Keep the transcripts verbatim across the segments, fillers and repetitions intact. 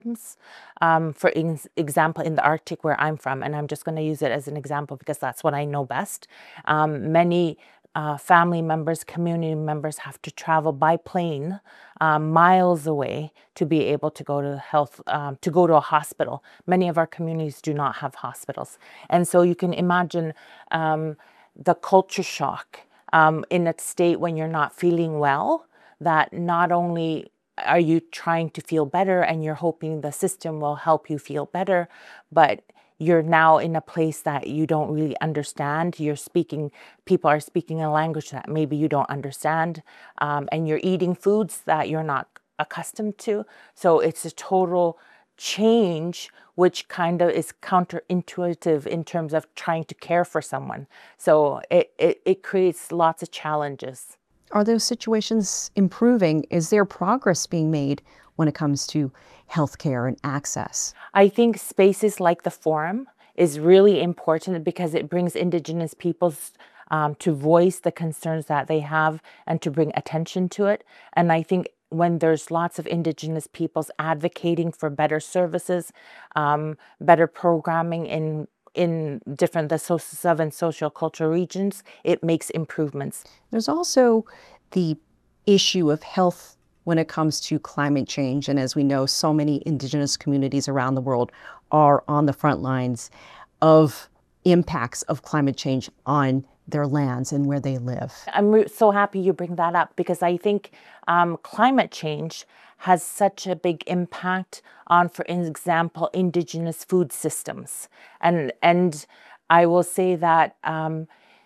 Um, for ex example, in the Arctic where I'm from, and I'm just going to use it as an example because that's what I know best. Um, many uh, family members, community members have to travel by plane um, miles away to be able to go to health, um, to go to a hospital. Many of our communities do not have hospitals. And so you can imagine um, the culture shock um, in a state when you're not feeling well, that not only are you trying to feel better and you're hoping the system will help you feel better, but you're now in a place that you don't really understand. You're speaking, people are speaking a language that maybe you don't understand, um, and you're eating foods that you're not accustomed to. So it's a total change, which kind of is counterintuitive in terms of trying to care for someone. So it, it, it creates lots of challenges. Are those situations improving? Is there progress being made when it comes to healthcare and access? I think spaces like the forum is really important because it brings Indigenous peoples um, to voice the concerns that they have and to bring attention to it. And I think when there's lots of Indigenous peoples advocating for better services, um, better programming in in different the so seven social cultural regions, it makes improvements. There's also the issue of health when it comes to climate change. And as we know, so many Indigenous communities around the world are on the front lines of impacts of climate change on their lands and where they live. I'm so happy you bring that up because I think um, climate change has such a big impact on, for example, Indigenous food systems. And, and I will say that um,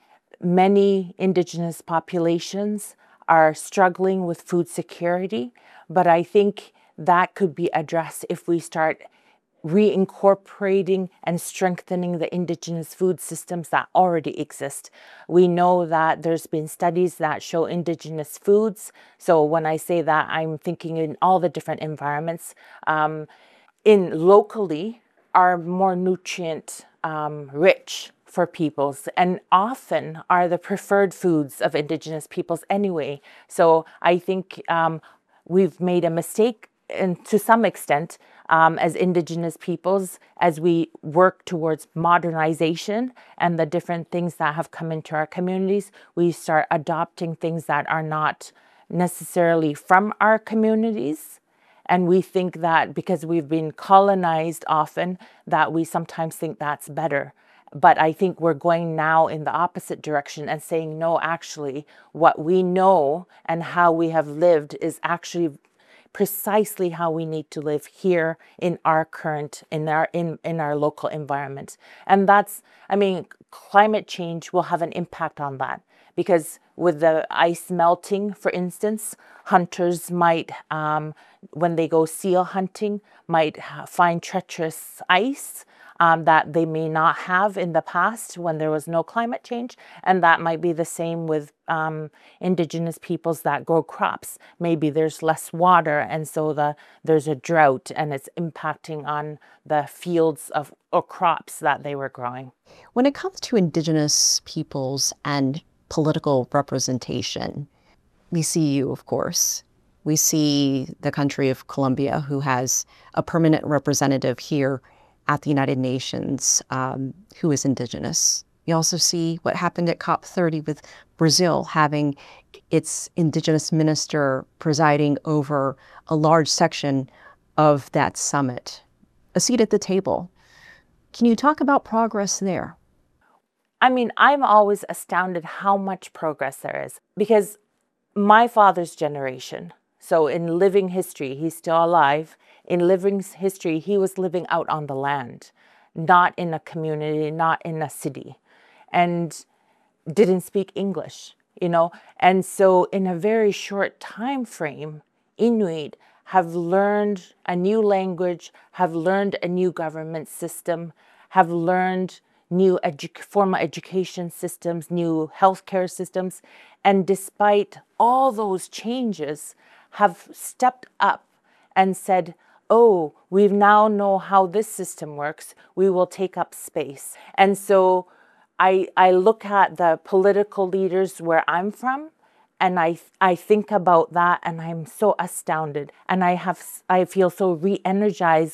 many Indigenous populations are struggling with food security, but I think that could be addressed if we start reincorporating and strengthening the Indigenous food systems that already exist. We know that there's been studies that show Indigenous foods. So when I say that, I'm thinking in all the different environments, um, in locally are more nutrient um, rich for peoples and often are the preferred foods of Indigenous peoples anyway. So I think um, we've made a mistake and to some extent um, as Indigenous peoples as we work towards modernization and the different things that have come into our communities, we start adopting things that are not necessarily from our communities. And we think that because we've been colonized often, that we sometimes think that's better. But I think we're going now in the opposite direction and saying, no, actually, what we know and how we have lived is actually precisely how we need to live here in our current, in our, in, in our local environment. And that's, I mean, climate change will have an impact on that. Because with the ice melting, for instance, hunters might, um, when they go seal hunting, might find treacherous ice um, that they may not have in the past when there was no climate change. And that might be the same with um, Indigenous peoples that grow crops. Maybe there's less water and so the, there's a drought and it's impacting on the fields of or crops that they were growing. When it comes to Indigenous peoples and political representation, we see you, of course. We see the country of Colombia, who has a permanent representative here at the United Nations, um, who is Indigenous. We also see what happened at COP thirty with Brazil, having its Indigenous minister presiding over a large section of that summit, a seat at the table. Can you talk about progress there? I mean, I'm always astounded how much progress there is because my father's generation, so in living history, he's still alive. In living history, he was living out on the land, not in a community, not in a city, and didn't speak English, you know? And so in a very short time frame, Inuit have learned a new language, have learned a new government system, have learned new edu- formal education systems, new healthcare systems, and despite all those changes, have stepped up and said, oh, we now know how this system works, we will take up space. And so I, I look at the political leaders where I'm from, And I, I think about that and I'm so astounded. And I have, I feel so re-energized